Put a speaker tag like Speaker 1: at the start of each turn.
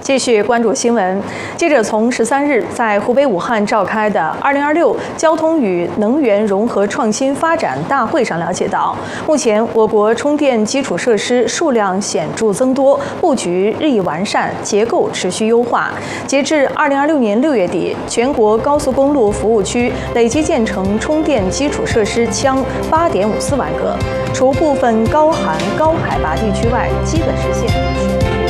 Speaker 1: 继续关注新闻。记者从13日在湖北武汉召开的2026交通与能源融合创新发展大会上了解到，目前我国充电基础设施数量显著增多，布局日益完善，结构持续优化。截至2026年6月底，全国高速公路服务区累计建成充电基础设施枪8.54万个，除部分高寒高海拔地区外，基本实现。